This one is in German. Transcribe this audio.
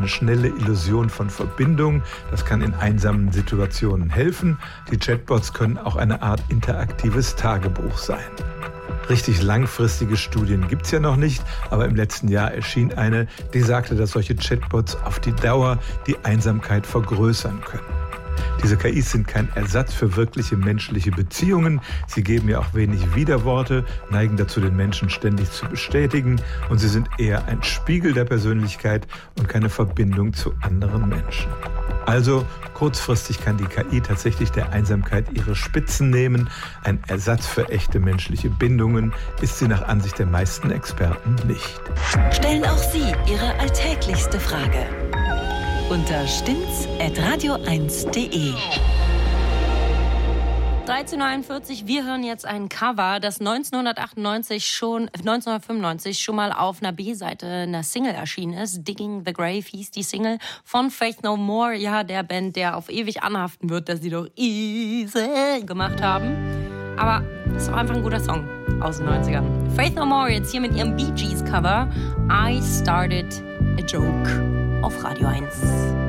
eine schnelle Illusion von Verbindung. Das kann in einsamen Situationen helfen. Die Chatbots können auch eine Art interaktives Tagebuch sein. Richtig langfristige Studien gibt es ja noch nicht, aber im letzten Jahr erschien eine, die sagte, dass solche Chatbots auf die Dauer die Einsamkeit vergrößern können. Diese KIs sind kein Ersatz für wirkliche menschliche Beziehungen. Sie geben ja auch wenig Widerworte, neigen dazu, den Menschen ständig zu bestätigen. Und sie sind eher ein Spiegel der Persönlichkeit und keine Verbindung zu anderen Menschen. Also kurzfristig kann die KI tatsächlich der Einsamkeit ihre Spitzen nehmen. Ein Ersatz für echte menschliche Bindungen ist sie nach Ansicht der meisten Experten nicht. Stellen auch Sie Ihre alltäglichste Frage unter stimmtz@radio1.de. 13:41 Uhr, wir hören jetzt ein Cover, das 1995 schon mal auf einer B-Seite einer Single erschienen ist. Digging the Grave hieß die Single von Faith No More, ja, der Band, der auf ewig anhaften wird, dass sie doch Easy gemacht haben. Aber es war einfach ein guter Song aus den 90ern. Faith No More jetzt hier mit ihrem Bee Gees Cover I Started a Joke auf Radio 1.